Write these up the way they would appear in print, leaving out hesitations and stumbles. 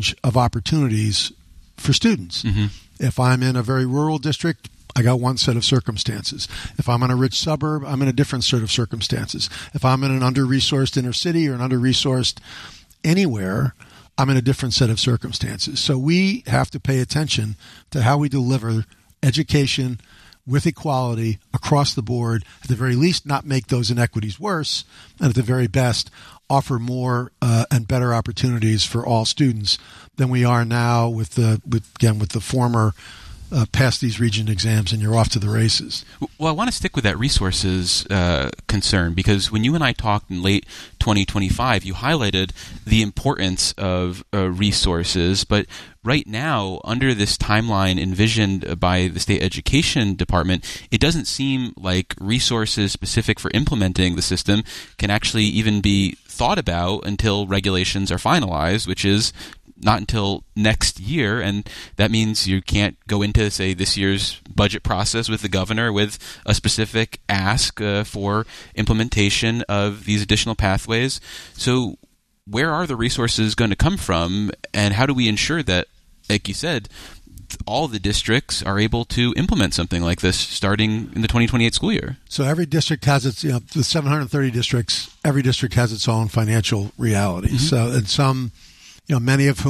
range of opportunities for students. Mm-hmm. If I'm in a very rural district, I got one set of circumstances. If I'm in a rich suburb, I'm in a different set of circumstances. If I'm in an under-resourced inner city or an under-resourced anywhere, I'm in a different set of circumstances. So we have to pay attention to how we deliver education with equality across the board. At the very least, not make those inequities worse, and at the very best, offer more and better opportunities for all students than we are now with the former pass these region exams and you're off to the races. Well, I want to stick with that resources concern, because when you and I talked in late 2025, you highlighted the importance of resources, but right now, under this timeline envisioned by the state education department, it doesn't seem like resources specific for implementing the system can actually even be thought about until regulations are finalized, which is not until next year, and that means you can't go into, say, this year's budget process with the governor with a specific ask for implementation of these additional pathways. So where are the resources going to come from, and how do we ensure that, like you said, all the districts are able to implement something like this starting in the 2028 school year? So every district has its, the 730 districts, every district has its own financial reality. Mm-hmm. So, and some, many of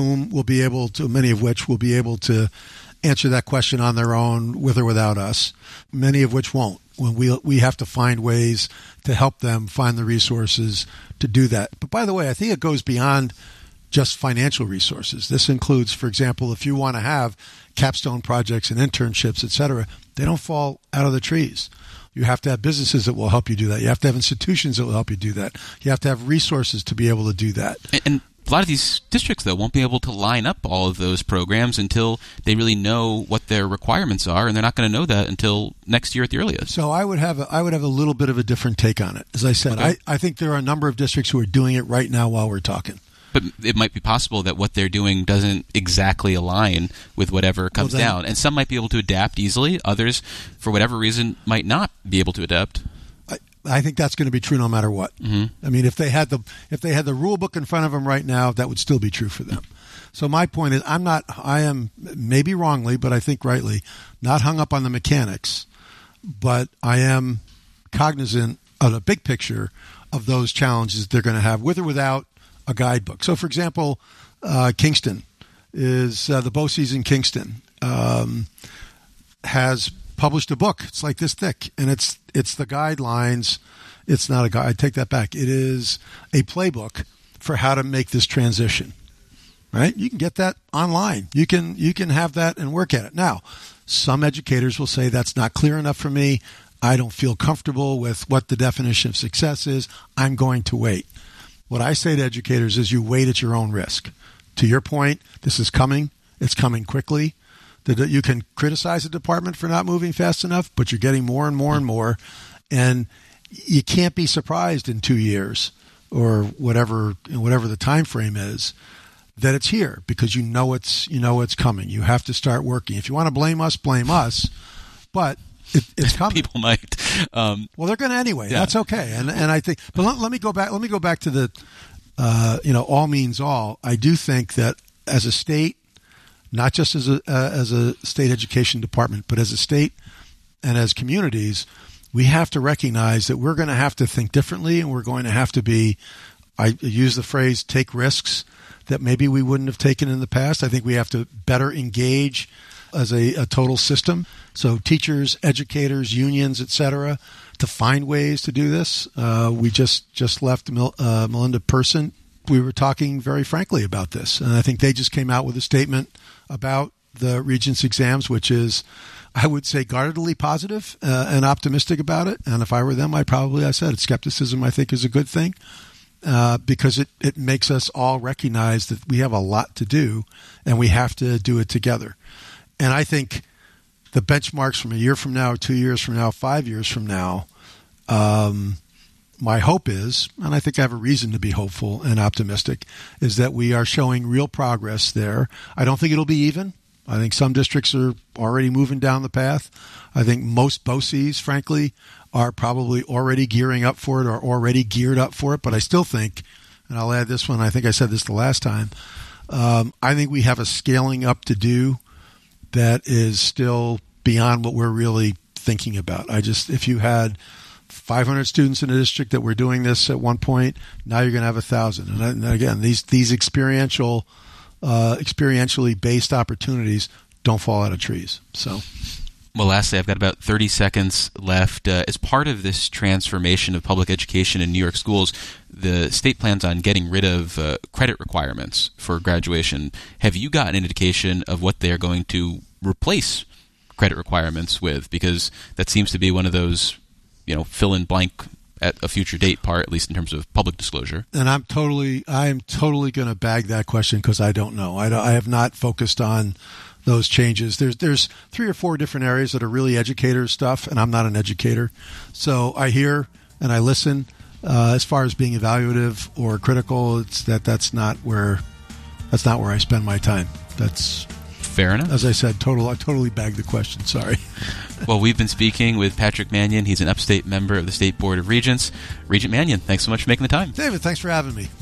which will be able to answer that question on their own with or without us. Many of which won't. When we have to find ways to help them find the resources to do that. But by the way, I think it goes beyond just financial resources. This includes, for example, if you want to have capstone projects and internships, et cetera, they don't fall out of the trees. You have to have businesses that will help you do that. You have to have institutions that will help you do that. You have to have resources to be able to do that. And a lot of these districts, though, won't be able to line up all of those programs until they really know what their requirements are, and they're not going to know that until next year at the earliest. So I would have a little bit of a different take on it. As I said, okay. I think there are a number of districts who are doing it right now while we're talking. But it might be possible that what they're doing doesn't exactly align with whatever comes down. And some might be able to adapt easily. Others, for whatever reason, might not be able to adapt. I think that's going to be true no matter what. Mm-hmm. I mean, if they had the rule book in front of them right now, that would still be true for them. So my point is, I am maybe wrongly, but I think rightly, not hung up on the mechanics, but I am cognizant of the big picture of those challenges they're going to have, with or without a guidebook. So, for example, Kingston is the BOCES in Kingston has published a book. It's like this thick, and it's the guidelines. It's not a guide. I take that back. It is a playbook for how to make this transition. Right? You can get that online. You can have that and work at it. Now, some educators will say that's not clear enough for me. I don't feel comfortable with what the definition of success is. I'm going to wait. What I say to educators is you wait at your own risk. To your point, this is coming. It's coming quickly. You can criticize the department for not moving fast enough, but you're getting more and more and more. And you can't be surprised in 2 years or whatever the time frame is that it's here, because you know it's coming. You have to start working. If you want to blame us, but it's coming. People might. Well, they're going to anyway. Yeah. That's okay. And I think, but let me go back. Let me go back to the, all means all. I do think that as a state, not just as a state education department, but as a state and as communities, we have to recognize that we're going to have to think differently, and we're going to have to be, I use the phrase, take risks that maybe we wouldn't have taken in the past. I think we have to better engage as a total system. So teachers, educators, unions, et cetera, to find ways to do this. We just left Melinda Person. We were talking very frankly about this, and I think they just came out with a statement about the Regents exams, which is, I would say, guardedly positive and optimistic about it. And if I were them, I said skepticism, I think, is a good thing, because it makes us all recognize that we have a lot to do, and we have to do it together. And I think the benchmarks from a year from now, 2 years from now, 5 years from now, my hope is, and I think I have a reason to be hopeful and optimistic, is that we are showing real progress there. I don't think it'll be even. I think some districts are already moving down the path. I think most BOCES, frankly, are probably already gearing up for it or already geared up for it. But I still think, and I'll add this one, I think I said this the last time, I think we have a scaling up to do that is still beyond what we're really thinking about. If you had 500 students in a district that were doing this at one point, now you're going to have 1,000. And again, these experientially based opportunities don't fall out of trees. So. Well, lastly, I've got about 30 seconds left. As part of this transformation of public education in New York schools, the state plans on getting rid of credit requirements for graduation. Have you gotten an indication of what they're going to replace credit requirements with? Because that seems to be one of those, fill in blank at a future date part, at least in terms of public disclosure. And I am totally going to bag that question because I don't know. I have not focused on those changes. There's 3 or 4 different areas that are really educator stuff, and I'm not an educator. So I hear and I listen. As far as being evaluative or critical, that's not where I spend my time. That's fair enough. As I said, I totally bagged the question. Sorry. Well, we've been speaking with Patrick Mannion. He's an upstate member of the State Board of Regents. Regent Mannion, thanks so much for making the time. David, thanks for having me.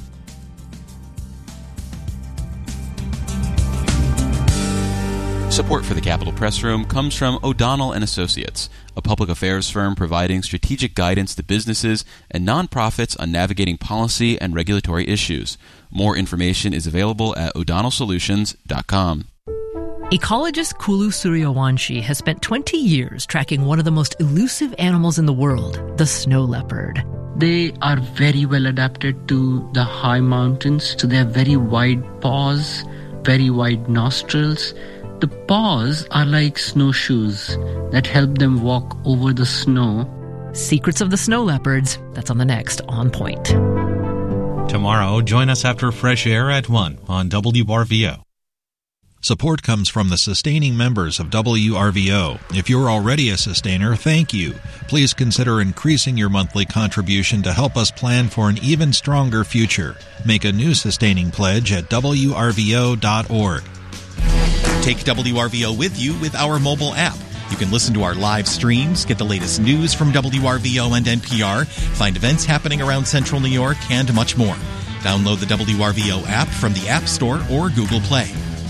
Support for the Capitol Press Room comes from O'Donnell & Associates, a public affairs firm providing strategic guidance to businesses and nonprofits on navigating policy and regulatory issues. More information is available at o'donnellsolutions.com. Ecologist Kulu Suryawanshi has spent 20 years tracking one of the most elusive animals in the world, the snow leopard. They are very well adapted to the high mountains, so they have very wide paws, very wide nostrils. The paws are like snowshoes that help them walk over the snow. Secrets of the Snow Leopards, that's on the next On Point. Tomorrow, join us after Fresh Air at 1 on WRVO. Support comes from the sustaining members of WRVO. If you're already a sustainer, thank you. Please consider increasing your monthly contribution to help us plan for an even stronger future. Make a new sustaining pledge at WRVO.org. Take WRVO with you with our mobile app. You can listen to our live streams, get the latest news from WRVO and NPR, find events happening around Central New York, and much more. Download the WRVO app from the App Store or Google Play.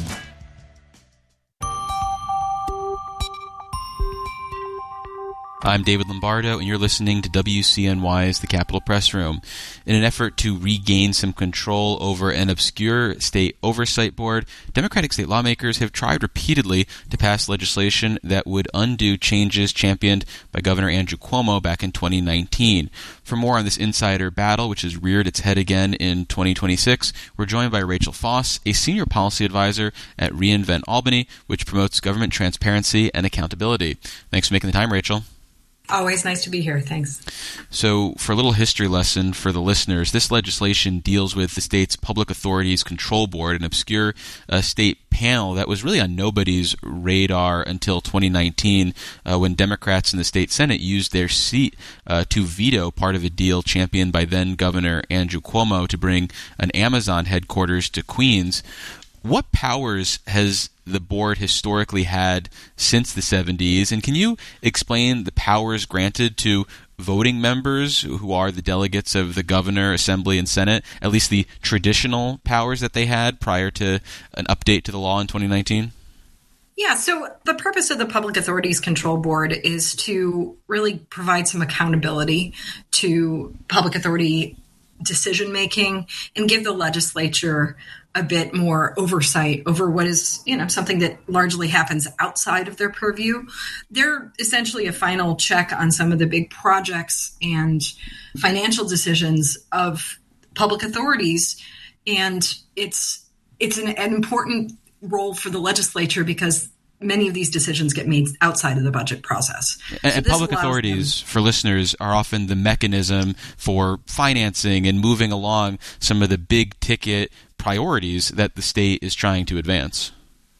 I'm David Lombardo, and you're listening to WCNY's The Capitol Press Room. In an effort to regain some control over an obscure state oversight board, Democratic state lawmakers have tried repeatedly to pass legislation that would undo changes championed by Governor Andrew Cuomo back in 2019. For more on this insider battle, which has reared its head again in 2026, we're joined by Rachel Foss, a senior policy advisor at reInvent Albany, which promotes government transparency and accountability. Thanks for making the time, Rachel. Always nice to be here. Thanks. So, for a little history lesson for the listeners, this legislation deals with the state's Public Authorities Control Board, an obscure state panel that was really on nobody's radar until 2019 when Democrats in the state Senate used their seat to veto part of a deal championed by then-Governor Andrew Cuomo to bring an Amazon headquarters to Queens. What powers has the board historically had since the 70s? And can you explain the powers granted to voting members who are the delegates of the governor, assembly, and senate, at least the traditional powers that they had prior to an update to the law in 2019? Yeah, so the purpose of the Public Authorities Control Board is to really provide some accountability to public authority decision-making and give the legislature a bit more oversight over what is, something that largely happens outside of their purview. They're essentially a final check on some of the big projects and financial decisions of public authorities. And it's an important role for the legislature because many of these decisions get made outside of the budget process. And public authorities, for listeners, are often the mechanism for financing and moving along some of the big ticket priorities that the state is trying to advance.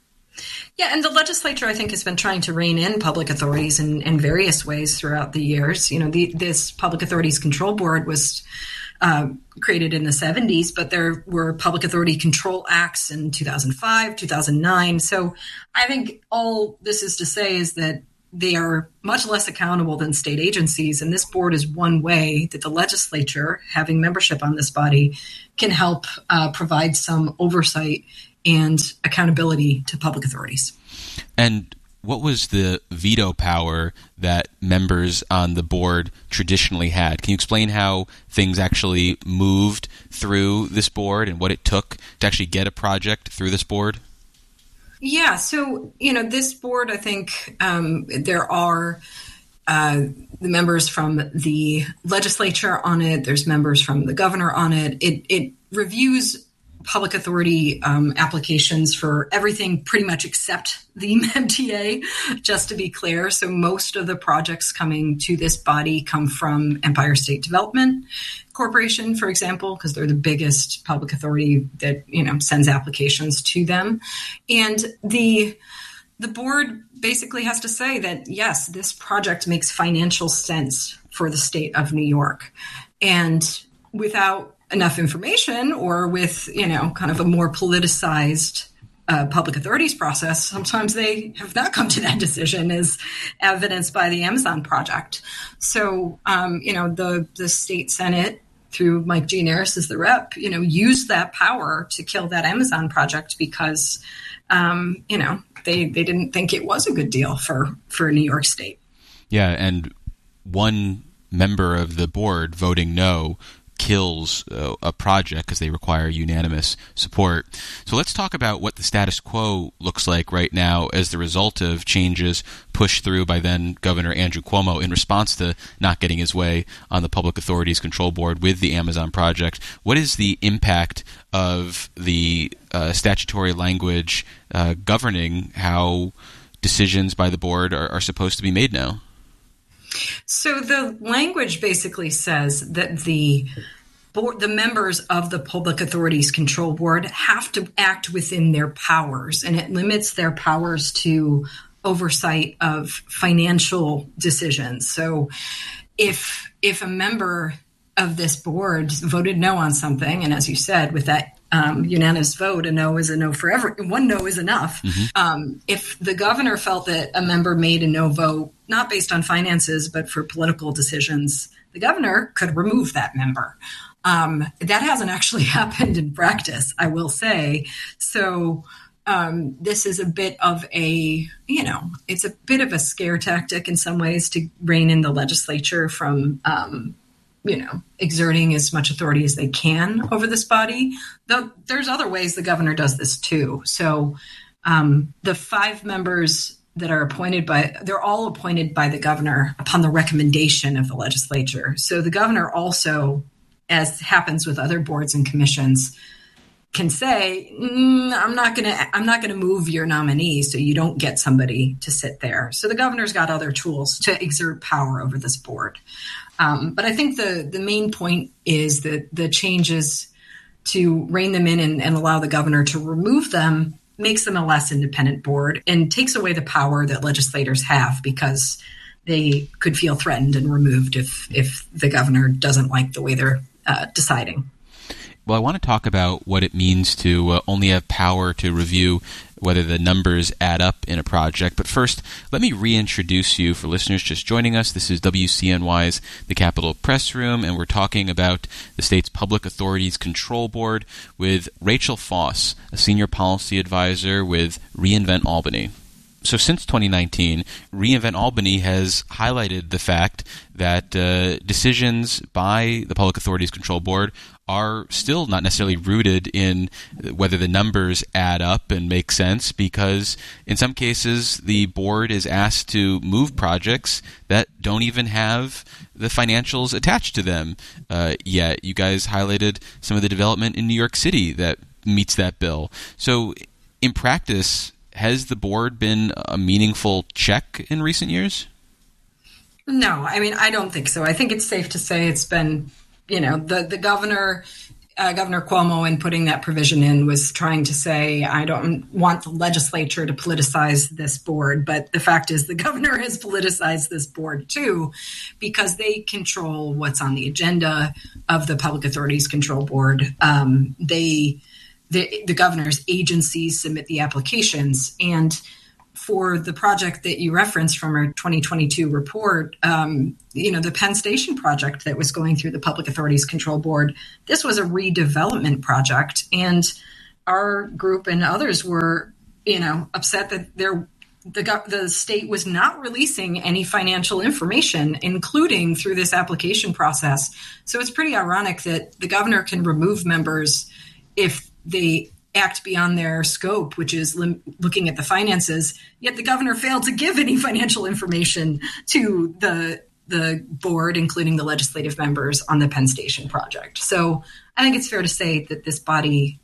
Yeah, and the legislature, I think, has been trying to rein in public authorities in various ways throughout the years. This Public Authorities Control Board was created in the 70s, but there were public authority control acts in 2005, 2009. So I think all this is to say is that they are much less accountable than state agencies. And this board is one way that the legislature, having membership on this body, can help provide some oversight and accountability to public authorities. And what was the veto power that members on the board traditionally had? Can you explain how things actually moved through this board and what it took to actually get a project through this board? Yeah, so, this board, I think there are the members from the legislature on it. There's members from the governor on it. It reviews public authority applications for everything pretty much except the MTA, just to be clear. So most of the projects coming to this body come from Empire State Development Corporation, for example, because they're the biggest public authority that, sends applications to them. And the board basically has to say that, yes, this project makes financial sense for the state of New York. And without enough information, or with, kind of a more politicized public authorities process, sometimes they have not come to that decision, as evidenced by the Amazon project. So, the state Senate, through Mike Gianaris as the rep, used that power to kill that Amazon project because, they didn't think it was a good deal for New York State. Yeah, and one member of the board voting no kills a project because they require unanimous support. So let's talk about what the status quo looks like right now as the result of changes pushed through by then Governor Andrew Cuomo in response to not getting his way on the Public Authorities Control Board with the Amazon project. What is the impact of the statutory language governing how decisions by the board are supposed to be made now? So the language basically says that the members of the Public Authorities Control Board have to act within their powers, and it limits their powers to oversight of financial decisions. So if a member of this board voted no on something, and as you said, with that unanimous vote, a no is a no forever. One no is enough. Mm-hmm. If the governor felt that a member made a no vote, not based on finances, but for political decisions, the governor could remove that member. That hasn't actually happened in practice, I will say. So this is a bit of it's a bit of a scare tactic in some ways to rein in the legislature from exerting as much authority as they can over this body. Though there's other ways the governor does this too. So the 5 members that are they're all appointed by the governor upon the recommendation of the legislature. So the governor also, as happens with other boards and commissions, can say, I'm not going to move your nominee so you don't get somebody to sit there. So the governor's got other tools to exert power over this board. But I think the main point is that the changes to rein them in and allow the governor to remove them makes them a less independent board and takes away the power that legislators have, because they could feel threatened and removed if the governor doesn't like the way they're deciding. Well, I want to talk about what it means to only have power to review whether the numbers add up in a project. But first, let me reintroduce you for listeners just joining us. This is WCNY's The Capitol Press Room, and we're talking about the state's Public Authorities Control Board with Rachel Foss, a senior policy advisor with reInvent Albany. So since 2019, reInvent Albany has highlighted the fact that decisions by the Public Authorities Control Board are still not necessarily rooted in whether the numbers add up and make sense, because in some cases the board is asked to move projects that don't even have the financials attached to them yet. You guys highlighted some of the development in New York City that meets that bill. So in practice, has the board been a meaningful check in recent years? No, I don't think so. I think it's safe to say it's been, the governor, Governor Cuomo, in putting that provision in, was trying to say, I don't want the legislature to politicize this board. But the fact is the governor has politicized this board too, because they control what's on the agenda of the Public Authorities Control Board. The governor's agencies submit the applications, and for the project that you referenced from our 2022 report, the Penn Station project that was going through the Public Authorities Control Board, this was a redevelopment project. And our group and others were, upset that the state was not releasing any financial information, including through this application process. So it's pretty ironic that the governor can remove members if they act beyond their scope, which is looking at the finances, yet the governor failed to give any financial information to the board, including the legislative members on the Penn Station project. So I think it's fair to say that this body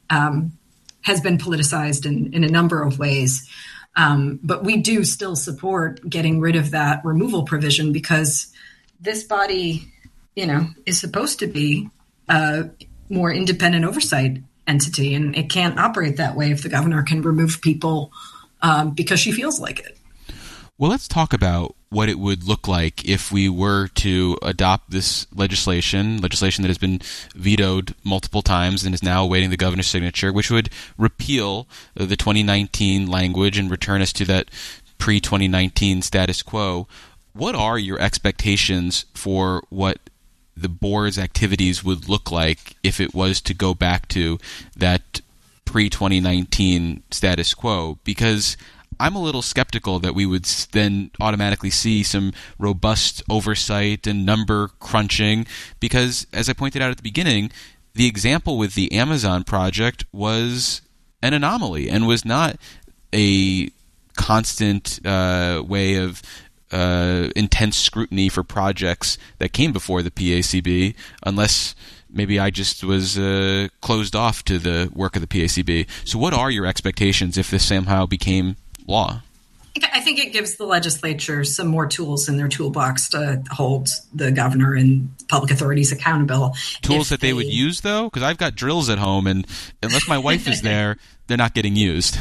has been politicized in a number of ways. But we do still support getting rid of that removal provision because this body, is supposed to be a more independent oversight entity, and it can't operate that way if the governor can remove people because she feels like it. Well, let's talk about what it would look like if we were to adopt this legislation that has been vetoed multiple times and is now awaiting the governor's signature, which would repeal the 2019 language and return us to that pre-2019 status quo. What are your expectations for what the board's activities would look like if it was to go back to that pre-2019 status quo? Because I'm a little skeptical that we would then automatically see some robust oversight and number crunching because, as I pointed out at the beginning, the example with the Amazon project was an anomaly and was not a constant way of intense scrutiny for projects that came before the PACB, unless maybe I just was closed off to the work of the PACB. So what are your expectations if this somehow became law? I think it gives the legislature some more tools in their toolbox to hold the governor and public authorities accountable. Tools that they would use, though? Because I've got drills at home, and unless my wife is there, they're not getting used.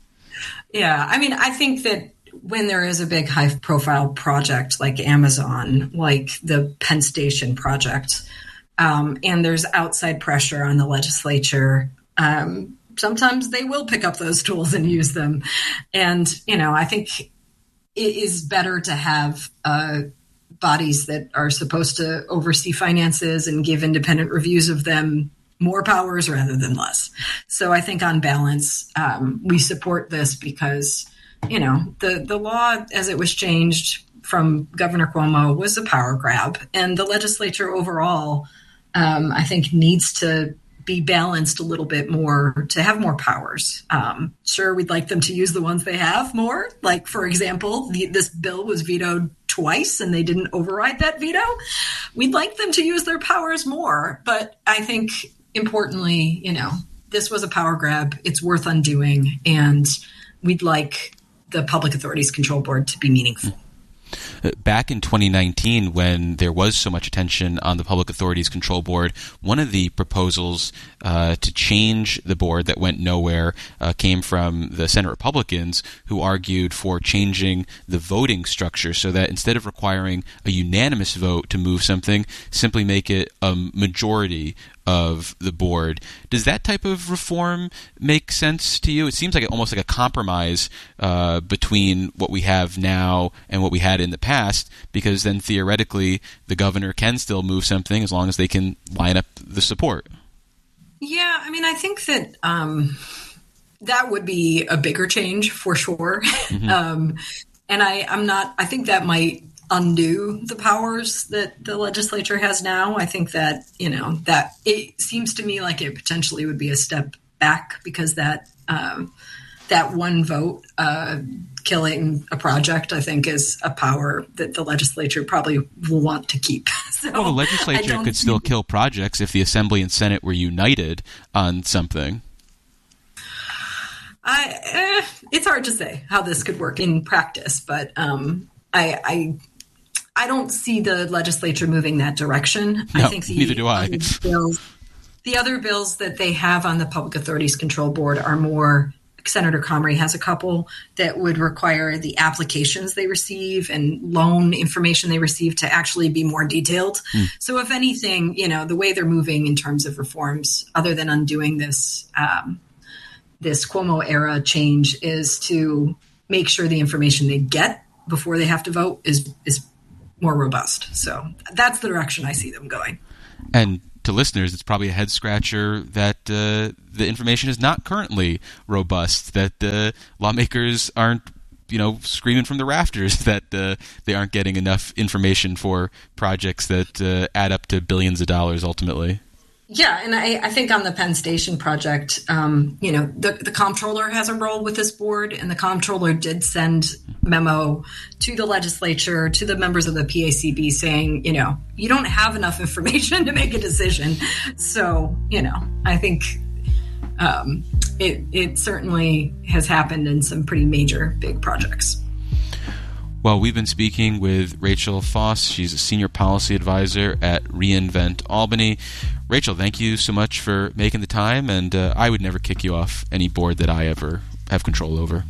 Yeah, I think that when there is a big high-profile project like Amazon, like the Penn Station project, and there's outside pressure on the legislature, sometimes they will pick up those tools and use them. And, I think it is better to have bodies that are supposed to oversee finances and give independent reviews of them more powers rather than less. So I think on balance, we support this because, the law as it was changed from Governor Cuomo was a power grab. And the legislature overall, I think, needs to be balanced a little bit more to have more powers. Sure, we'd like them to use the ones they have more. Like, for example, this bill was vetoed twice and they didn't override that veto. We'd like them to use their powers more. But I think importantly, this was a power grab. It's worth undoing. And we'd like the Public Authorities Control Board to be meaningful. Back in 2019, when there was so much attention on the Public Authorities Control Board, one of the proposals to change the board that went nowhere came from the Senate Republicans, who argued for changing the voting structure so that instead of requiring a unanimous vote to move something, simply make it a majority of the board. Does that type of reform make sense to you? It seems like almost like a compromise between what we have now and what we had in the past, because then theoretically the governor can still move something as long as they can line up the support. Yeah, I think that that would be a bigger change for sure. Mm-hmm. And I think that might undo the powers that the legislature has now. I think that, that it seems to me like it potentially would be a step back because that one vote killing a project, I think, is a power that the legislature probably will want to keep. So well, the legislature could still kill projects if the Assembly and Senate were united on something. It's hard to say how this could work in practice, but I don't see the legislature moving that direction. No, I think neither do I. The other bills that they have on the Public Authorities Control Board are more, Senator Comrie has a couple that would require the applications they receive and loan information they receive to actually be more detailed. So if anything, the way they're moving in terms of reforms, other than undoing this Cuomo era change, is to make sure the information they get before they have to vote is more robust. So that's the direction I see them going. And to listeners, it's probably a head scratcher that the information is not currently robust, that lawmakers aren't screaming from the rafters that they aren't getting enough information for projects that add up to billions of dollars ultimately. Yeah, and I think on the Penn Station project, the comptroller has a role with this board, and the comptroller did send memo to the legislature, to the members of the PACB saying, you don't have enough information to make a decision. So, I think it certainly has happened in some pretty major big projects. Well, we've been speaking with Rachel Foss. She's a senior policy advisor at reInvent Albany. Rachel, thank you so much for making the time, and I would never kick you off any board that I ever have control over.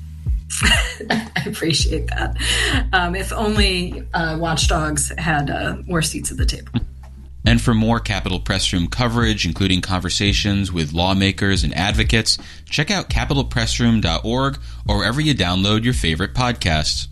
I appreciate that. If only Watchdogs had more seats at the table. And for more Capitol Press Room coverage, including conversations with lawmakers and advocates, check out capitolpressroom.org or wherever you download your favorite podcasts.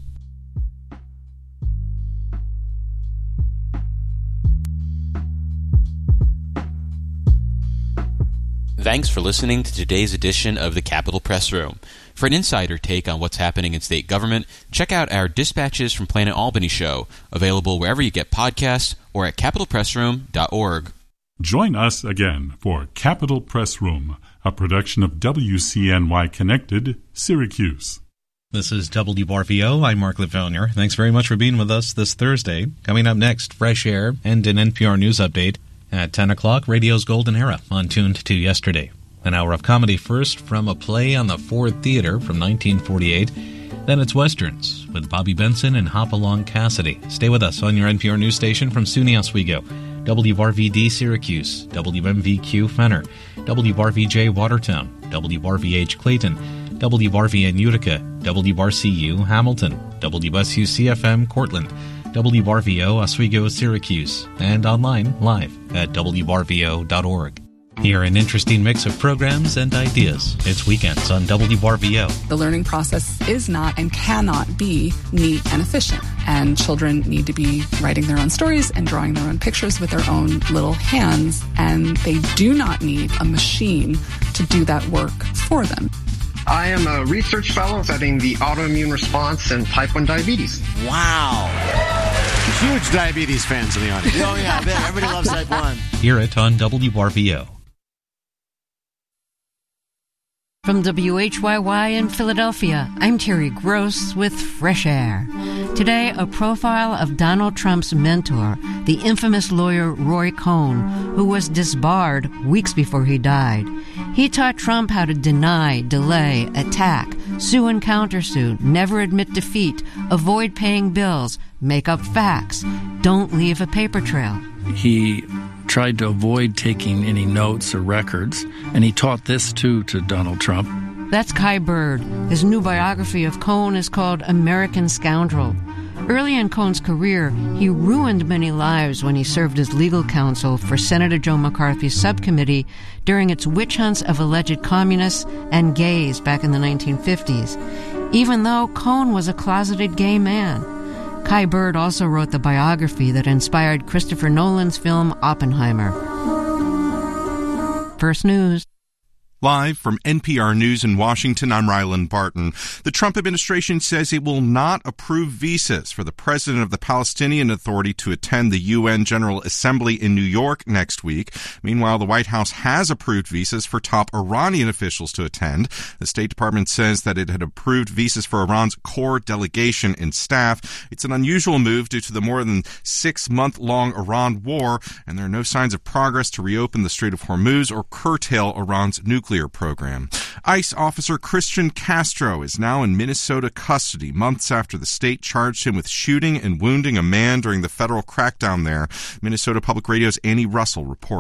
Thanks for listening to today's edition of the Capitol Press Room. For an insider take on what's happening in state government, check out our Dispatches from Planet Albany show, available wherever you get podcasts or at capitolpressroom.org. Join us again for Capitol Press Room, a production of WCNY Connected, Syracuse. This is WRVO. I'm Mark Lefevre. Thanks very much for being with us this Thursday. Coming up next, Fresh Air and an NPR News Update. At 10 o'clock, radio's Golden Era on Tuned to Yesterday. An hour of comedy first from a play on the Ford Theater from 1948. Then it's Westerns with Bobby Benson and Hopalong Cassidy. Stay with us on your NPR news station from SUNY Oswego, WRVD Syracuse, WMVQ Fenner, WRVJ Watertown, WRVH Clayton, WRVN Utica, WRCU Hamilton, WSUCFM Cortland, WRVO Oswego Syracuse, and online live at WRVO.org. Hear an interesting mix of programs and ideas. It's weekends on WRVO. The learning process is not and cannot be neat and efficient. And children need to be writing their own stories and drawing their own pictures with their own little hands. And they do not need a machine to do that work for them. I am a research fellow studying the autoimmune response and type 1 diabetes. Wow. Huge diabetes fans in the audience. Oh, yeah, I bet. Everybody loves type 1. Hear it on WRVO. From WHYY in Philadelphia, I'm Terry Gross with Fresh Air. Today, a profile of Donald Trump's mentor, the infamous lawyer Roy Cohn, who was disbarred weeks before he died. He taught Trump how to deny, delay, attack, sue and countersue, never admit defeat, avoid paying bills, make up facts, don't leave a paper trail. He tried to avoid taking any notes or records, and he taught this too to Donald Trump. That's Kai Bird. His new biography of Cohn is called American Scoundrel. Early in Cohn's career, he ruined many lives when he served as legal counsel for Senator Joe McCarthy's subcommittee during its witch hunts of alleged communists and gays back in the 1950s, even though Cohn was a closeted gay man. Kai Bird also wrote the biography that inspired Christopher Nolan's film Oppenheimer. First News. Live from NPR News in Washington, I'm Ryland Barton. The Trump administration says it will not approve visas for the president of the Palestinian Authority to attend the UN General Assembly in New York next week. Meanwhile, the White House has approved visas for top Iranian officials to attend. The State Department says that it had approved visas for Iran's core delegation and staff. It's an unusual move due to the more than 6-month-long Iran war, and there are no signs of progress to reopen the Strait of Hormuz or curtail Iran's nuclear program. ICE officer Christian Castro is now in Minnesota custody months after the state charged him with shooting and wounding a man during the federal crackdown there. Minnesota Public Radio's Annie Russell reports.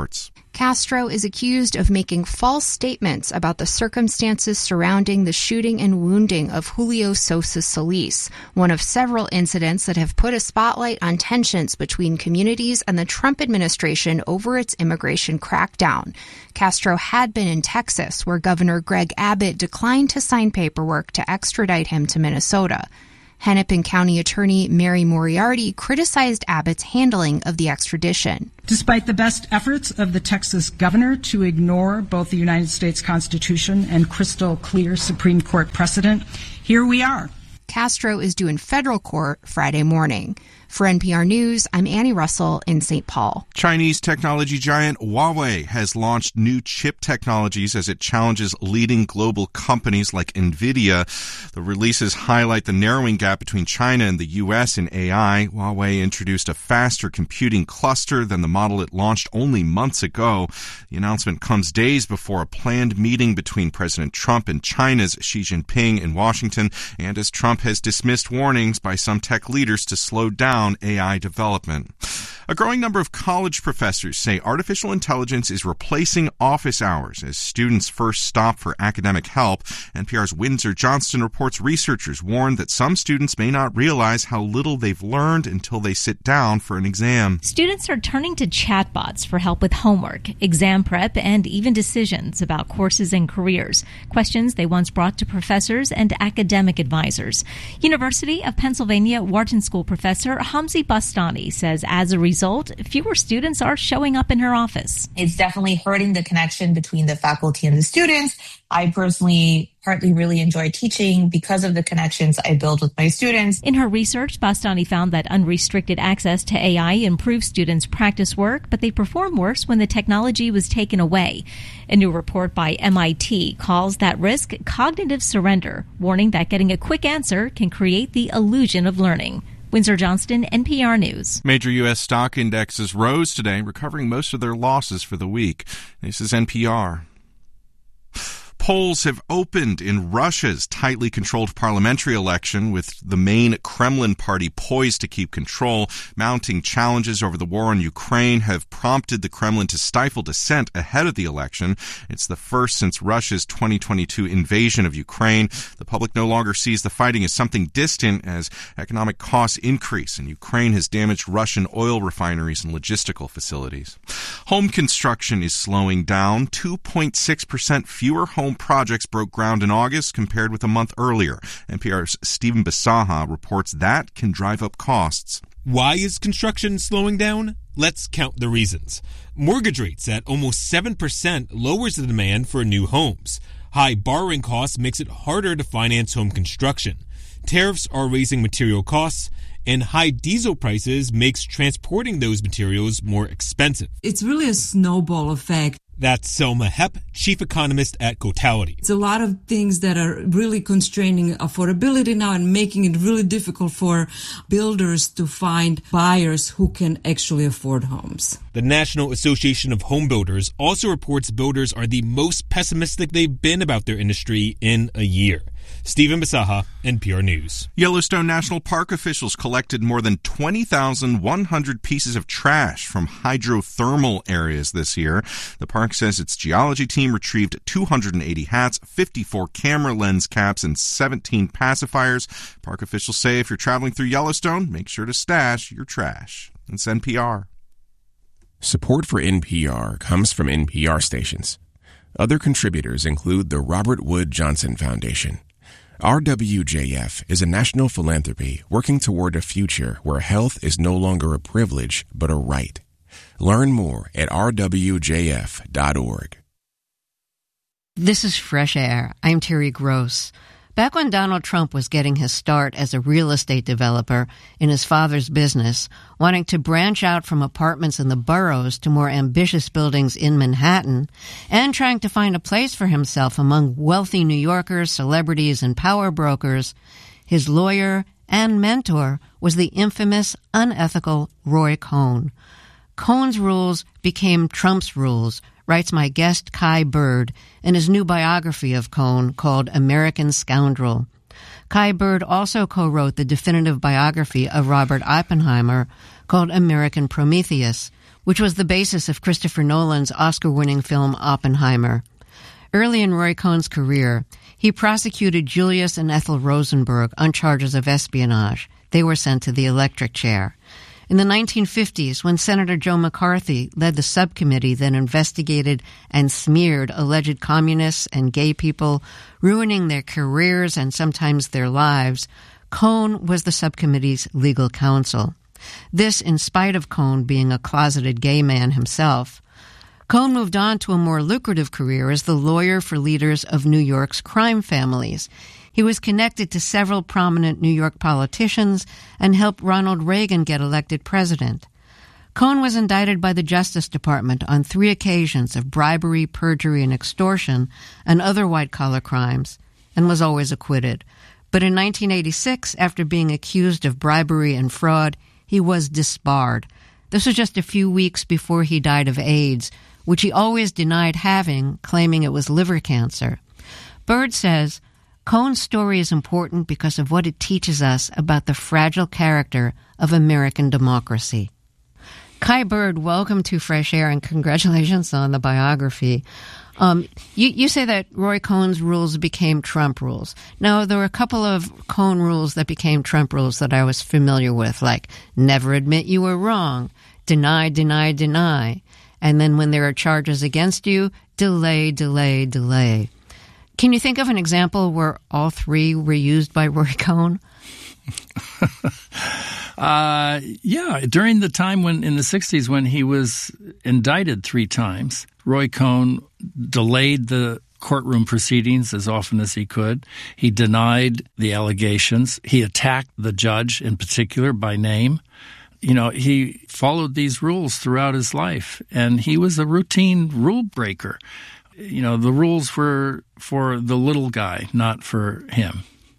Castro is accused of making false statements about the circumstances surrounding the shooting and wounding of Julio Sosa Solis, one of several incidents that have put a spotlight on tensions between communities and the Trump administration over its immigration crackdown. Castro had been in Texas, where Governor Greg Abbott declined to sign paperwork to extradite him to Minnesota. Hennepin County Attorney Mary Moriarty criticized Abbott's handling of the extradition. Despite the best efforts of the Texas governor to ignore both the United States Constitution and crystal clear Supreme Court precedent, here we are. Castro is due in federal court Friday morning. For NPR News, I'm Annie Russell in St. Paul. Chinese technology giant Huawei has launched new chip technologies as it challenges leading global companies like NVIDIA. The releases highlight the narrowing gap between China and the U.S. in AI. Huawei introduced a faster computing cluster than the model it launched only months ago. The announcement comes days before a planned meeting between President Trump and China's Xi Jinping in Washington, and as Trump has dismissed warnings by some tech leaders to slow down AI development. A growing number of college professors say artificial intelligence is replacing office hours as students first stop for academic help. NPR's Windsor Johnston reports researchers warn that some students may not realize how little they've learned until they sit down for an exam. Students are turning to chatbots for help with homework, exam prep, and even decisions about courses and careers, questions they once brought to professors and academic advisors. University of Pennsylvania Wharton School professor Hamzi Bastani says as a result, fewer students are showing up in her office. It's definitely hurting the connection between the faculty and the students. I personally partly really enjoy teaching because of the connections I build with my students. In her research, Bastani found that unrestricted access to AI improves students' practice work, but they perform worse when the technology was taken away. A new report by MIT calls that risk cognitive surrender, warning that getting a quick answer can create the illusion of learning. Windsor Johnston, NPR News. Major U.S. stock indexes rose today, recovering most of their losses for the week. This is NPR. Polls have opened in Russia's tightly controlled parliamentary election, with the main Kremlin party poised to keep control. Mounting challenges over the war in Ukraine have prompted the Kremlin to stifle dissent ahead of the election. It's the first since Russia's 2022 invasion of Ukraine. The public no longer sees the fighting as something distant as economic costs increase, and Ukraine has damaged Russian oil refineries and logistical facilities. Home construction is slowing down. 2.6% fewer home projects broke ground in August compared with a month earlier. NPR's Stephen Bisaha reports that can drive up costs. Why is construction slowing down? Let's count the reasons. Mortgage rates at almost 7% lowers the demand for new homes. High borrowing costs makes it harder to finance home construction. Tariffs are raising material costs, and high diesel prices makes transporting those materials more expensive. It's really a snowball effect. That's Selma Hepp, chief economist at Cotality. It's a lot of things that are really constraining affordability now and making it really difficult for builders to find buyers who can actually afford homes. The National Association of Home Builders also reports builders are the most pessimistic they've been about their industry in a year. Stephen Bisaha, NPR News. Yellowstone National Park officials collected more than 20,100 pieces of trash from hydrothermal areas this year. The park says its geology team retrieved 280 hats, 54 camera lens caps, and 17 pacifiers. Park officials say if you're traveling through Yellowstone, make sure to stash your trash. It's NPR. Support for NPR comes from NPR stations. Other contributors include the Robert Wood Johnson Foundation. RWJF is a national philanthropy working toward a future where health is no longer a privilege but a right. Learn more at rwjf.org. This is Fresh Air. I'm Terry Gross. Back when Donald Trump was getting his start as a real estate developer in his father's business, wanting to branch out from apartments in the boroughs to more ambitious buildings in Manhattan, and trying to find a place for himself among wealthy New Yorkers, celebrities, and power brokers, his lawyer and mentor was the infamous, unethical Roy Cohn. Cohn's rules became Trump's rules, writes my guest Kai Bird in his new biography of Cohn called American Scoundrel. Kai Bird also co-wrote the definitive biography of Robert Oppenheimer called American Prometheus, which was the basis of Christopher Nolan's Oscar-winning film Oppenheimer. Early in Roy Cohn's career, he prosecuted Julius and Ethel Rosenberg on charges of espionage. They were sent to the electric chair. In the 1950s, when Senator Joe McCarthy led the subcommittee that investigated and smeared alleged communists and gay people, ruining their careers and sometimes their lives, Cohn was the subcommittee's legal counsel. This in spite of Cohn being a closeted gay man himself. Cohn moved on to a more lucrative career as the lawyer for leaders of New York's crime families. He was connected to several prominent New York politicians and helped Ronald Reagan get elected president. Cohn was indicted by the Justice Department on 3 occasions of bribery, perjury, and extortion and other white-collar crimes, and was always acquitted. But in 1986, after being accused of bribery and fraud, he was disbarred. This was just a few weeks before he died of AIDS, which he always denied having, claiming it was liver cancer. Bird says, Cohn's story is important because of what it teaches us about the fragile character of American democracy. Kai Bird, welcome to Fresh Air and congratulations on the biography. You say that Roy Cohn's rules became Trump rules. Now, there were a couple of Cohn rules that became Trump rules that I was familiar with, like never admit you were wrong, deny, deny, deny, and then when there are charges against you, delay, delay, delay. Can you think of an example where all 3 were used by Roy Cohn? Yeah. During the time when in the 60s when he was indicted 3 times, Roy Cohn delayed the courtroom proceedings as often as he could. He denied the allegations. He attacked the judge in particular by name. You know, he followed these rules throughout his life, and he was a routine rule breaker. You know, the rules were for the little guy, not for him.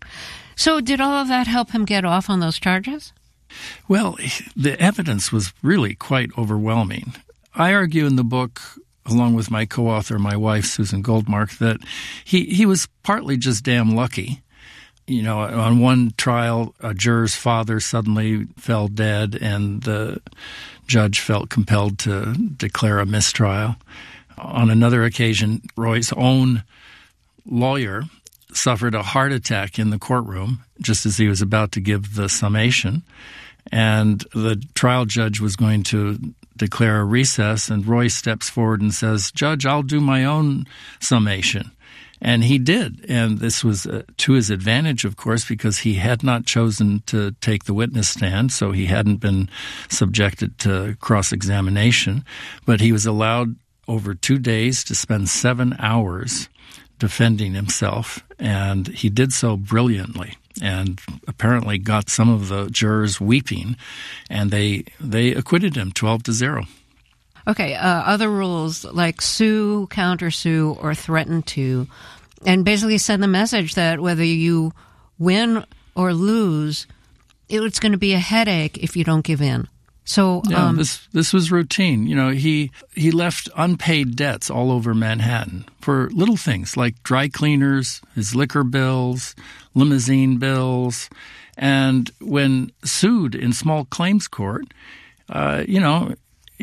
So did all of that help him get off on those charges? Well, the evidence was really quite overwhelming. I argue in the book, along with my co-author, my wife, Susan Goldmark, that he was partly just damn lucky. You know, on one trial, a juror's father suddenly fell dead, and the judge felt compelled to declare a mistrial. On another occasion, Roy's own lawyer suffered a heart attack in the courtroom just as he was about to give the summation, and the trial judge was going to declare a recess, and Roy steps forward and says, "Judge, I'll do my own summation." And he did, and this was to his advantage, of course, because he had not chosen to take the witness stand, so he hadn't been subjected to cross-examination, but he was allowed over 2 days to spend 7 hours defending himself, and he did so brilliantly and apparently got some of the jurors weeping, and they acquitted him 12-0. Okay, other rules like sue, countersue, or threaten to, and basically send the message that whether you win or lose, it's going to be a headache if you don't give in. So yeah, this was routine. You know, he left unpaid debts all over Manhattan for little things like dry cleaners, his liquor bills, limousine bills, and when sued in small claims court, you know,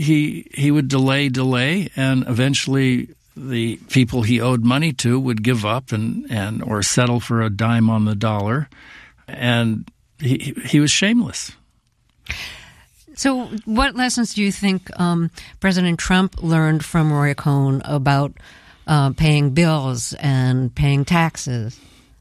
he would delay, and eventually the people he owed money to would give up and or settle for a dime on the dollar, and he was shameless. So what lessons do you think President Trump learned from Roy Cohn about paying bills and paying taxes?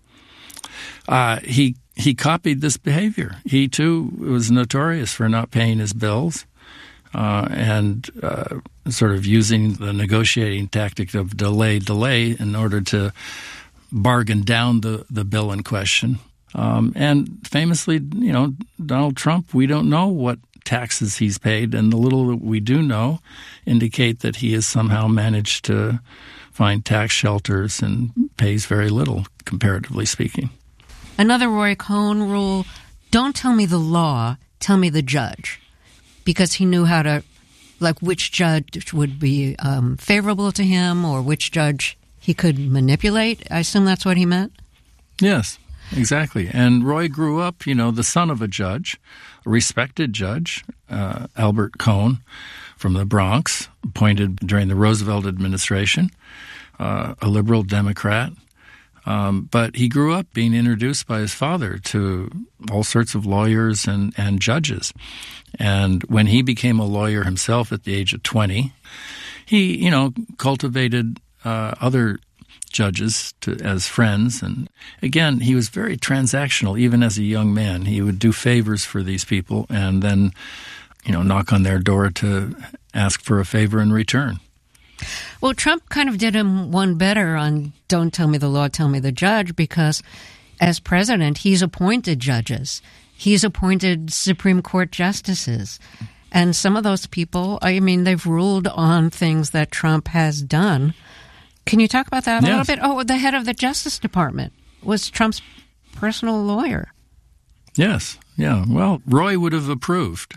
He copied this behavior. He, too, was notorious for not paying his bills and sort of using the negotiating tactic of delay in order to bargain down the bill in question. And famously, you know, Donald Trump, we don't know what taxes he's paid, and the little that we do know indicate that he has somehow managed to find tax shelters and pays very little, comparatively speaking. Another Roy Cohn rule, don't tell me the law, tell me the judge, because he knew how to, like, which judge would be favorable to him or which judge he could manipulate. I assume that's what he meant? Yes. exactly. And Roy grew up, the son of a judge, a respected judge, Albert Cohn from the Bronx, appointed during the Roosevelt administration, a liberal Democrat. But he grew up being introduced by his father to all sorts of lawyers and judges. And when he became a lawyer himself at the age of 20, he, cultivated other judges as friends. And again, he was very transactional, even as a young man. He would do favors for these people and then, knock on their door to ask for a favor in return. Well, Trump kind of did him one better on Don't Tell Me the Law, Tell Me the Judge, because as president, he's appointed judges. He's appointed Supreme Court justices. And some of those people, they've ruled on things that Trump has done. Can you talk about that a little bit? Oh, the head of the Justice Department was Trump's personal lawyer. Yes. Yeah. Well, Roy would have approved.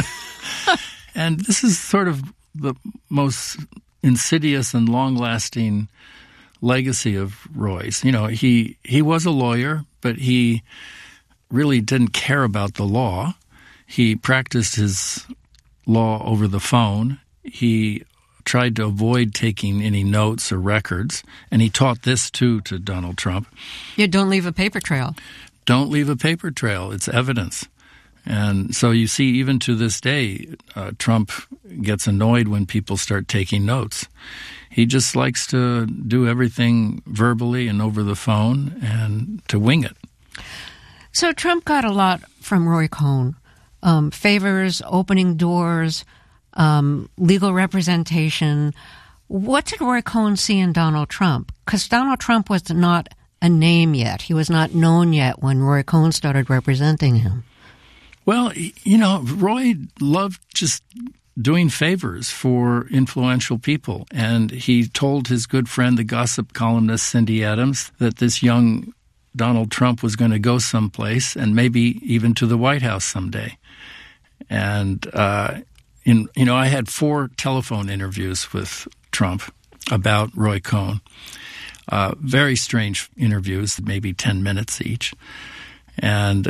And this is sort of the most insidious and long-lasting legacy of Roy's. He was a lawyer, but he really didn't care about the law. He practiced his law over the phone. He tried to avoid taking any notes or records, and he taught this, too, to Donald Trump. Yeah, don't leave a paper trail. Don't leave a paper trail. It's evidence. And so you see, even to this day, Trump gets annoyed when people start taking notes. He just likes to do everything verbally and over the phone and to wing it. So Trump got a lot from Roy Cohn. Favors, opening doors, legal representation. What did Roy Cohn see in Donald Trump? Because Donald Trump was not a name yet. He was not known yet when Roy Cohn started representing him. Well, Roy loved just doing favors for influential people. And he told his good friend, the gossip columnist Cindy Adams, that this young Donald Trump was going to go someplace and maybe even to the White House someday. And, I had 4 telephone interviews with Trump about Roy Cohn. Very strange interviews, maybe 10 minutes each. And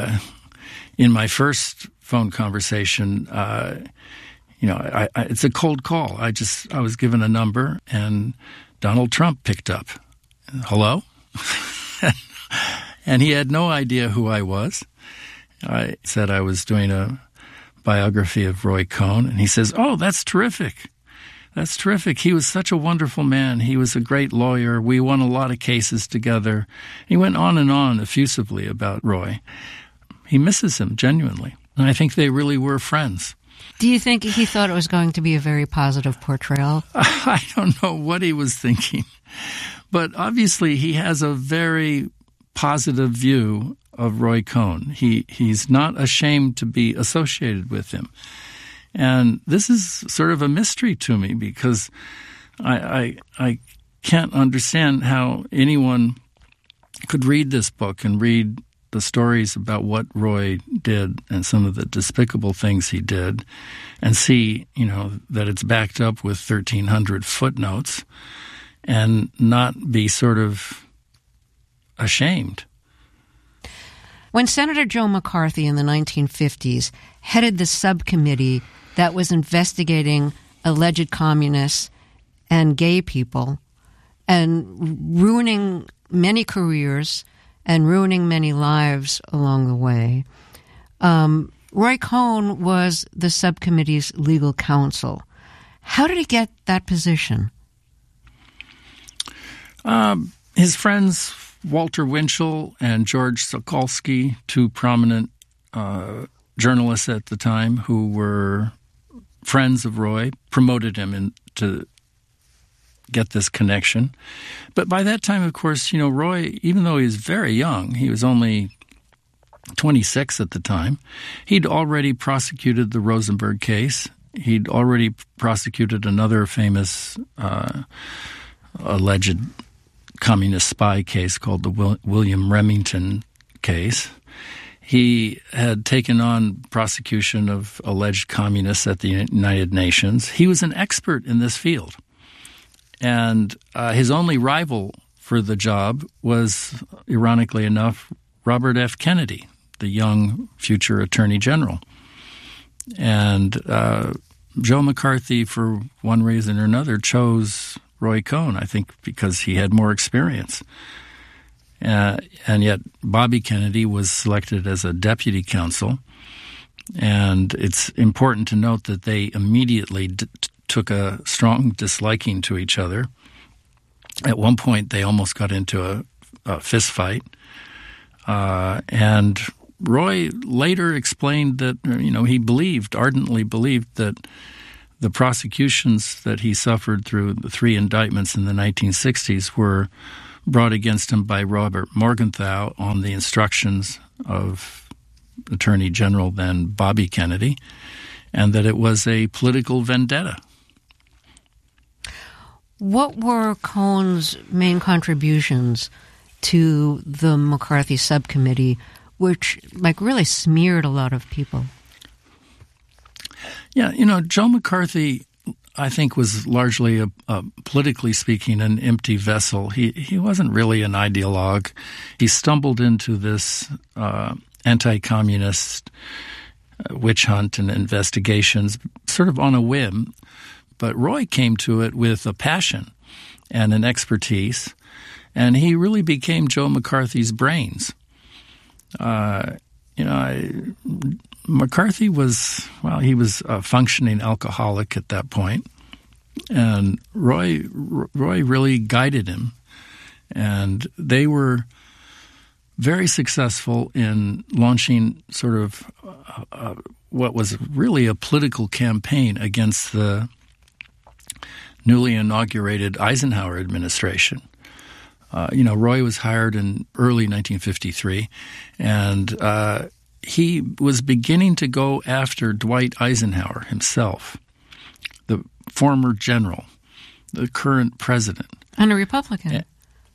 in my first phone conversation, it's a cold call. I was given a number, and Donald Trump picked up. Hello? And he had no idea who I was. I said I was doing a biography of Roy Cohn, and he says, "Oh, that's terrific. That's terrific. He was such a wonderful man. He was a great lawyer. We won a lot of cases together." He went on and on effusively about Roy. He misses him, genuinely. And I think they really were friends. Do you think he thought it was going to be a very positive portrayal? I don't know what he was thinking. But obviously he has a very positive view of Roy Cohn. He's not ashamed to be associated with him. And this is sort of a mystery to me because I can't understand how anyone could read this book and read the stories about what Roy did and some of the despicable things he did and see, that it's backed up with 1,300 footnotes and not be sort of ashamed. When Senator Joe McCarthy in the 1950s headed the subcommittee that was investigating alleged communists and gay people and ruining many careers and ruining many lives along the way, Roy Cohn was the subcommittee's legal counsel. How did he get that position? His friends, Walter Winchell and George Sokolsky, 2 prominent journalists at the time who were friends of Roy, promoted him to get this connection. But by that time, of course, Roy, even though he was very young, he was only 26 at the time, he'd already prosecuted the Rosenberg case. He'd already prosecuted another famous alleged communist spy case called the William Remington case. He had taken on prosecution of alleged communists at the United Nations. He was an expert in this field. And his only rival for the job was, ironically enough, Robert F. Kennedy, the young future Attorney General. And Joe McCarthy, for one reason or another, chose Roy Cohn, I think because he had more experience. And yet Bobby Kennedy was selected as a deputy counsel. And it's important to note that they immediately took a strong disliking to each other. At one point, they almost got into a fist fight. And Roy later explained that, he ardently believed that the prosecutions that he suffered through the 3 indictments in the 1960s were brought against him by Robert Morgenthau on the instructions of Attorney General then Bobby Kennedy, and that it was a political vendetta. What were Cohn's main contributions to the McCarthy subcommittee, which really smeared a lot of people? Yeah, Joe McCarthy, I think, was largely, politically speaking, an empty vessel. He wasn't really an ideologue. He stumbled into this anti-communist witch hunt and investigations sort of on a whim. But Roy came to it with a passion and an expertise, and he really became Joe McCarthy's brains. McCarthy was, he was a functioning alcoholic at that point, and Roy really guided him, and they were very successful in launching sort of what was really a political campaign against the newly inaugurated Eisenhower administration. Roy was hired in early 1953, and he was beginning to go after Dwight Eisenhower himself, the former general, the current president. And a Republican.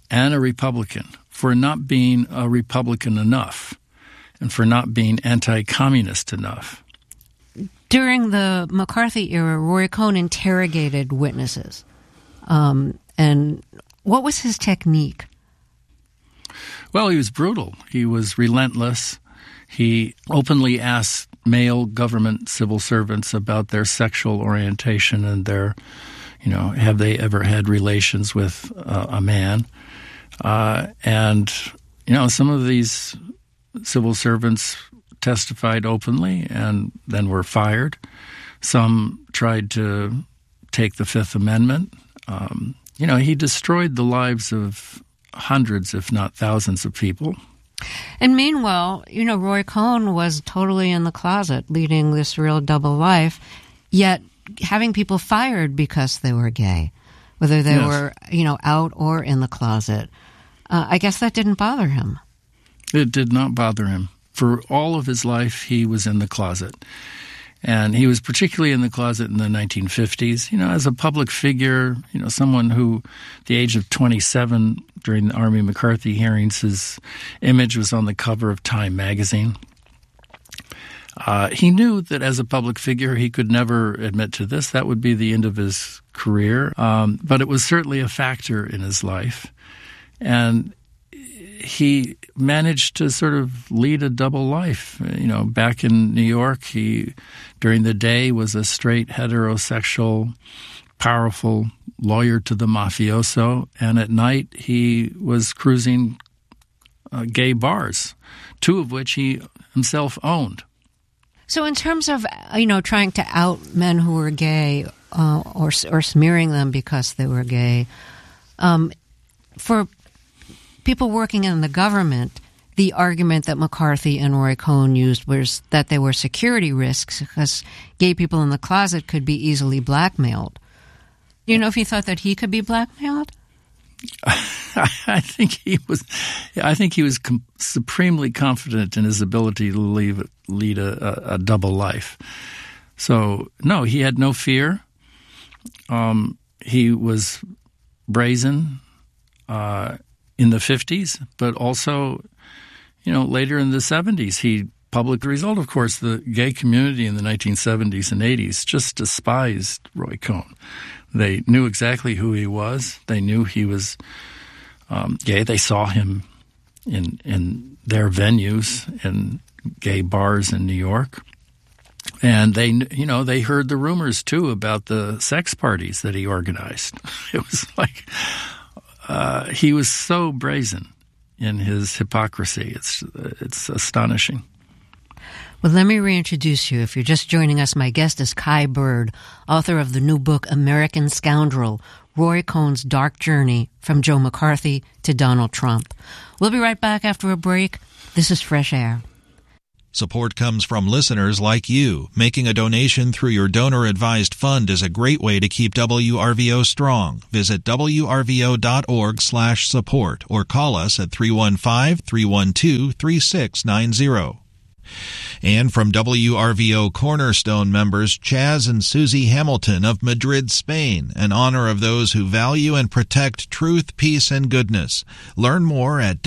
For not being a Republican enough and for not being anti-communist enough. During the McCarthy era, Roy Cohn interrogated witnesses. And what was his technique? Well, he was brutal. He was relentless. He openly asked male government civil servants about their sexual orientation and their, have they ever had relations with a man? And some of these civil servants testified openly and then were fired. Some tried to take the Fifth Amendment. He destroyed the lives of hundreds, if not thousands, of people. And meanwhile, Roy Cohn was totally in the closet, leading this real double life, yet having people fired because they were gay, whether they were, out or in the closet. I guess that didn't bother him. It did not bother him. For all of his life, he was in the closet. And he was particularly in the closet in the 1950s, as a public figure, someone who, at the age of 27, during the Army McCarthy hearings, his image was on the cover of Time magazine. He knew that as a public figure, he could never admit to this. That would be the end of his career. But it was certainly a factor in his life. And he managed to sort of lead a double life. Back in New York, he, during the day, was a straight heterosexual, powerful lawyer to the mafioso, and at night he was cruising gay bars, 2 of which he himself owned. So in terms of, trying to out men who were gay or smearing them because they were gay, for people working in the government, the argument that McCarthy and Roy Cohn used was that they were security risks because gay people in the closet could be easily blackmailed. Do you know if he thought that he could be blackmailed? I think he was supremely confident in his ability to lead a double life. So, no, he had no fear. He was brazen in the 50s, but also, later in the 70s, he public result. Of course, the gay community in the 1970s and 80s just despised Roy Cohn. They knew exactly who he was. They knew he was gay. They saw him in their venues in gay bars in New York. And they heard the rumors too about the sex parties that he organized. It was like he was so brazen in his hypocrisy. It's astonishing. Well, let me reintroduce you. If you're just joining us, my guest is Kai Bird, author of the new book American Scoundrel: Roy Cohn's Dark Journey from Joe McCarthy to Donald Trump. We'll be right back after a break. This is Fresh Air. Support comes from listeners like you. Making a donation through your donor-advised fund is a great way to keep WRVO strong. Visit wrvo.org/support or call us at 315-312-3690. And from WRVO Cornerstone members Chaz and Susie Hamilton of Madrid, Spain, in honor of those who value and protect truth, peace, and goodness. Learn more at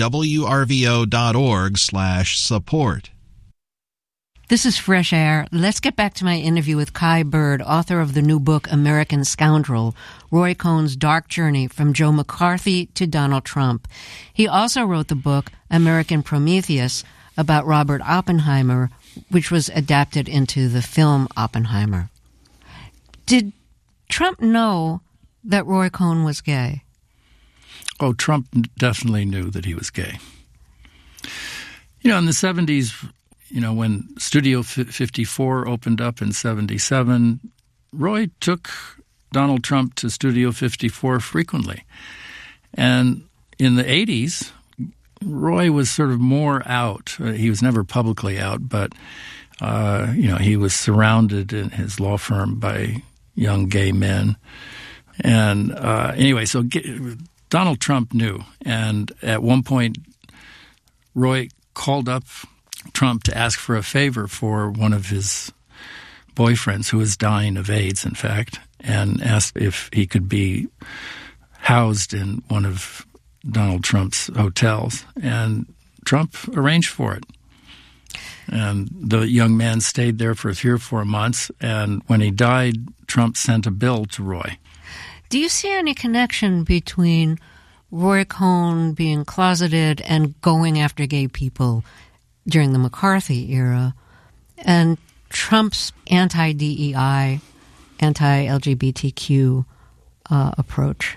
wrvo.org/support. This is Fresh Air. Let's get back to my interview with Kai Bird, author of the new book American Scoundrel: Roy Cohn's Dark Journey from Joe McCarthy to Donald Trump. He also wrote the book American Prometheus about Robert Oppenheimer, which was adapted into the film Oppenheimer. Did Trump know that Roy Cohn was gay? Oh, Trump definitely knew that he was gay. In the 70s, when Studio 54 opened up in 77, Roy took Donald Trump to Studio 54 frequently. And in the 80s, Roy was sort of more out. He was never publicly out, but, he was surrounded in his law firm by young gay men. And anyway, so Donald Trump knew. And at one point, Roy called up Trump to ask for a favor for one of his boyfriends who was dying of AIDS, in fact, and asked if he could be housed in one of Donald Trump's hotels. And Trump arranged for it. And the young man stayed there for 3 or 4 months, and when he died, Trump sent a bill to Roy. Do you see any connection between Roy Cohn being closeted and going after gay people during the McCarthy era and Trump's anti-DEI, anti-LGBTQ approach?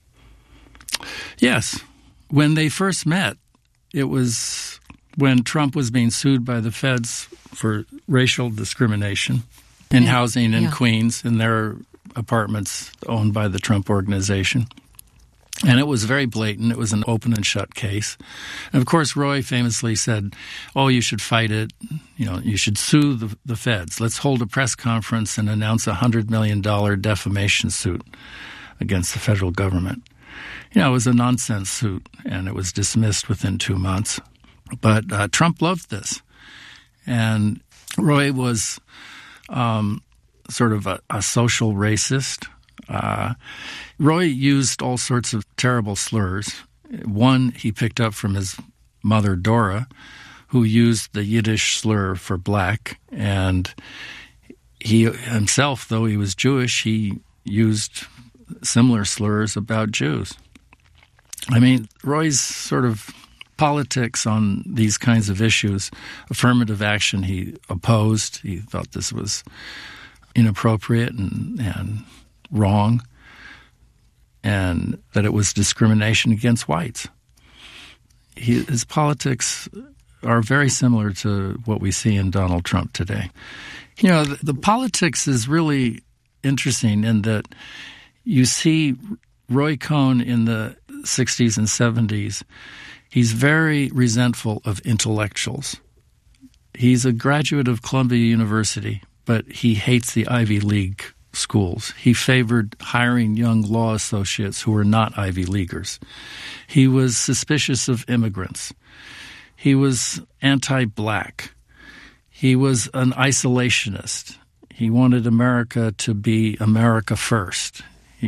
Yes. When they first met, it was when Trump was being sued by the feds for racial discrimination in housing in Queens in their apartments owned by the Trump Organization. And it was very blatant. It was an open and shut case. And, of course, Roy famously said, you should fight it. You should sue the feds. Let's hold a press conference and announce a $100 million defamation suit against the federal government. It was a nonsense suit, and it was dismissed within 2 months. But Trump loved this. And Roy was sort of a social racist. Roy used all sorts of terrible slurs. One he picked up from his mother, Dora, who used the Yiddish slur for black. And he himself, though he was Jewish, he used similar slurs about Jews. I mean, Roy's sort of politics on these kinds of issues, affirmative action, he opposed. He thought this was inappropriate and wrong, and that it was discrimination against whites. His politics are very similar to what we see in Donald Trump today. The politics is really interesting in that you see Roy Cohn in the 60s and 70s. He's very resentful of intellectuals. He's a graduate of Columbia University, but he hates the Ivy League schools. He favored hiring young law associates who were not Ivy Leaguers. He was suspicious of immigrants. He was anti-black. He was an isolationist. He wanted America to be America first.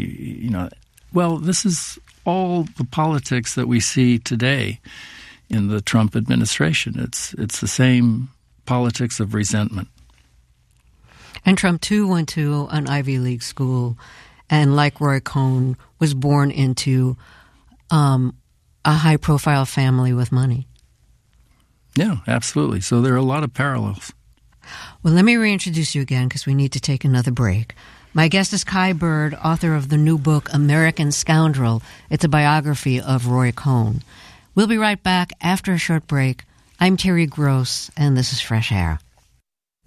This is all the politics that we see today in the Trump administration. It's the same politics of resentment. And Trump, too, went to an Ivy League school and, like Roy Cohn, was born into a high-profile family with money. Yeah, absolutely. So there are a lot of parallels. Well, let me reintroduce you again because we need to take another break. My guest is Kai Bird, author of the new book, American Scoundrel. It's a biography of Roy Cohn. We'll be right back after a short break. I'm Terry Gross, and this is Fresh Air.